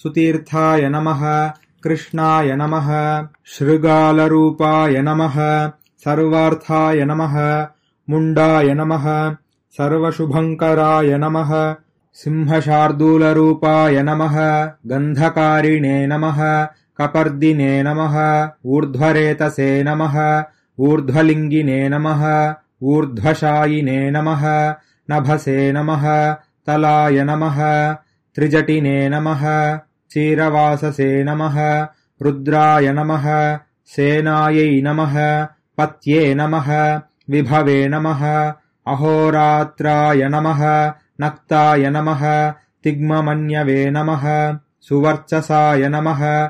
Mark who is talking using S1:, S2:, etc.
S1: सुतीर्थाय नमः कृष्णाय नमः शृगालरूपाय नमः सर्वार्थाय नमः मुण्डाय नमः सर्वशुभङ्कराय नमः सिंहशार्दूलरूपाय नमः गन्धकारिणे नमः कपर्दिने नमः ऊर्ध्वरेतसे नमः ऊर्ध्वलिङ्गिने नमः ऊर्ध्वशायिने नमः नभसे नमः तलाय नमः त्रिजटिने नमः क्षीरवाससे नमः रुद्राय नमः सेनायै नमः पत्ये नमः विभवे नमः अहोरात्राय नमः नक्ताय नमः तिग्ममन्यवे नमः सुवर्चसाय नमः